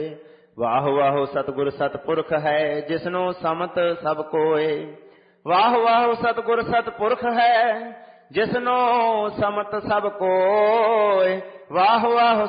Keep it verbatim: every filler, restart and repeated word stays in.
ਵਾਹ ਵਾਹ ਸਤਿਗੁਰ ਸਤਿਪੁਰਖ ਹੈ, ਜਿਸਨੂੰ ਸਮਤ ਸਭ ਕੋਏ। ਵਾਹ ਵਾਹ ਸਤਿਗੁਰ ਸਤਿਪੁਰਖ ਹੈ, ਜਿਸਨੂੰ ਸਮਤ ਸਭ ਕੋਏ। ਵਾਹ ਵਾਹ